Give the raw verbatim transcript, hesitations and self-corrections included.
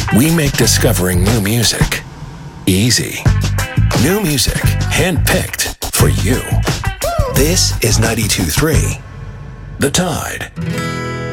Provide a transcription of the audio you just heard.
We make discovering new music easy. New music, handpicked for you. This is ninety-two point three, The Tide.